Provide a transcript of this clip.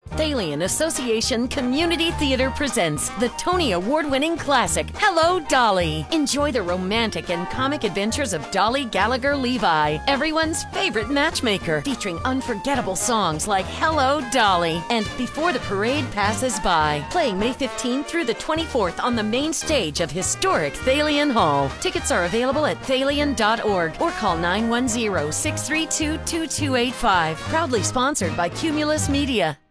Thalian Association Community Theater presents the Tony Award-winning classic, Hello, Dolly. Enjoy the romantic and comic adventures of Dolly Gallagher Levi, everyone's favorite matchmaker, featuring unforgettable songs like Hello, Dolly and Before the Parade Passes By. Playing May 15th through the 24th on the main stage of historic Thalian Hall. Tickets are available at thalian.org or call 910-632-2285. Proudly sponsored by Cumulus Media.